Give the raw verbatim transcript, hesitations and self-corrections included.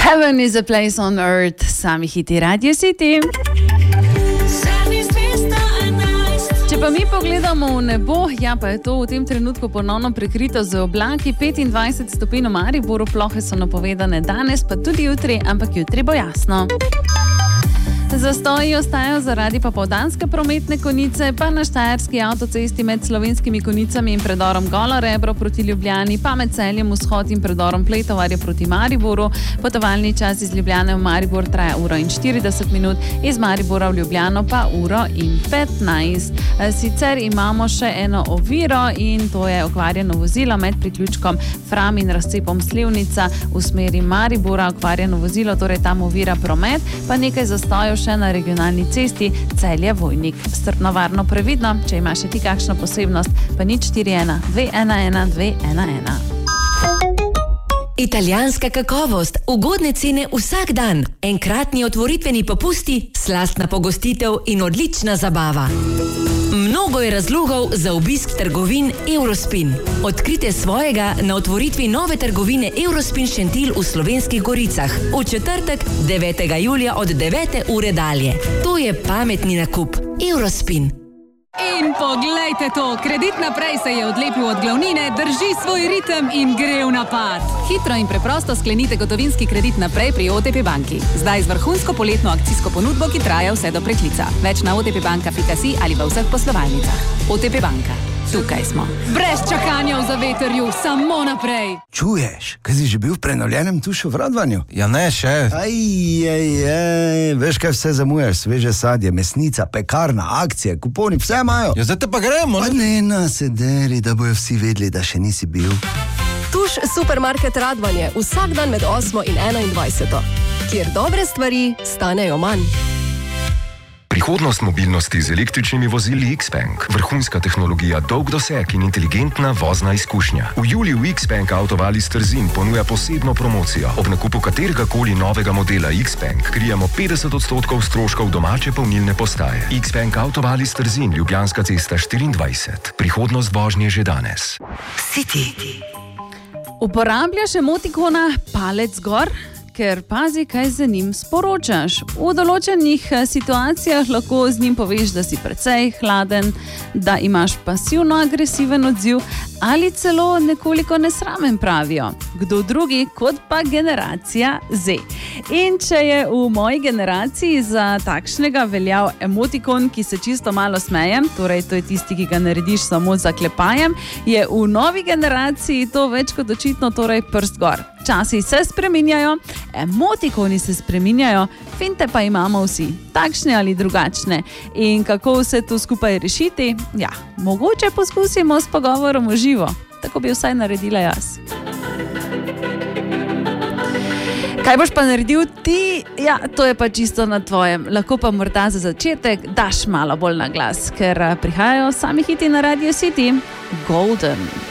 Heaven is a place on earth, sami hiti Radio City. Če pa mi pogledamo v nebo, ja pa je to v tem trenutku ponovno prekrito z oblaki, petindvajset stopinj v Mariboru, plohe so napovedane danes, pa tudi jutri, ampak jutri bo jasno. Zastoji ostajajo zaradi popoldanske prometne konice, pa na štajerski avtocesti med Slovenskimi konicami in predorom Golo Rebro proti Ljubljani, pa med Celjem vzhod in predorom Pletovarje proti Mariboru. Potovalni čas iz Ljubljane v Maribor traja uro in štirideset minut, iz Maribora v Ljubljano pa uro in petnajst. Sicer imamo še eno oviro in to je okvarjeno vozilo med priključkom Fram in razcepom Slivnica v smeri Maribora. Okvarjeno vozilo, torej tam ovira promet, pa nekaj zastojev še na regionalni cesti Celje-Vojnik. Strpno, varno, previdno, če imaš še ti kakšno posebnost, pa nič štiri ena dve ena ena dve ena ena. Italijanska kakovost, ugodne cene vsak dan, enkratni otvoritveni popusti, slastna pogostitev in odlična zabava. Mnogo je razlogov za obisk trgovin Eurospin. Odkrite svojega na otvoritvi nove trgovine Eurospin Šentilj v Slovenskih Goricah v četrtek devetega julija od devete ure dalje. To je pametni nakup. Eurospin. In poglejte to, Kredit naprej se je odlepil od glavnine, drži svoj ritem in gre v napad. Hitro in preprosto sklenite gotovinski kredit naprej pri O T P banki. Zdaj z vrhunsko poletno akcijsko ponudbo, ki traja vse do preklica. Več na otpbanka pika si ali v vseh poslovalnicah. O T P banka. Tukaj smo. Brez čakanja v zavetrju, samo naprej. Čuješ, kaj si že bil v prenovljenem Tušu v Radvanju? Ja ne, še. Aj, aj, aj, veš kaj vse zamujaš, sveže sadje, mesnica, pekarna, akcije, kuponi, vse imajo. Ja, zdaj te pa gremo. Pa ne na sederi, da bojo vsi vedeli, da še nisi bil. Tuš Supermarket Radvanje, vsak dan med osmo in enaindvajseto, kjer dobre stvari stanejo manj. Prihodnost mobilnosti z električnimi vozili X-Bank, vrhunska tehnologija, dolg doseg in inteligentna vozna izkušnja. V juliju X-Bank Autovalis Trzin ponuja posebno promocijo. Ob nakupu katerega koli novega modela X-Bank krijemo petdeset odstotkov stroškov domače polnilne postaje. X-Bank Autovalis Trzin, Ljubljanska cesta štiriindvajset. Prihodnost vožnje že danes. City. Uporabljaš emotikona palec gor? Ker pazi, kaj z njim sporočaš. V določenih situacijah lahko z njim poveš, da si precej hladen, da imaš pasivno-agresiven odziv ali celo nekoliko nesramen, pravijo. Kdo drugi kot pa generacija Z. In če je v moji generaciji za takšnega veljal emotikon, ki se čisto malo smeje, torej to je tisti, ki ga narediš samo za klepajem, je v novi generaciji to več kot očitno, torej prst gor. Časi se spreminjajo, emotikoni se spreminjajo, finte pa imamo vsi, takšne ali drugačne. In kako vse to skupaj rešiti? Ja, mogoče poskusimo s pogovorom v živo. Tako bi vsaj naredila jaz. Kaj boš pa naredil ti? Ja, to je pa čisto na tvojem. Lahko pa morda za začetek daš malo bolj na glas, ker prihajajo sami hiti na Radio City. Golden.